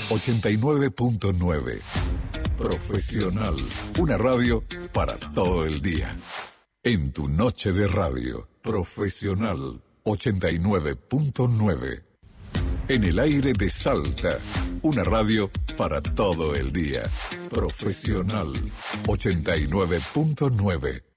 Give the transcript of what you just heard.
89.9. Profesional. Una radio para todo el día. En tu noche de radio. Profesional 89.9. En el aire de Salta. Una radio para todo el día. Profesional 89.9.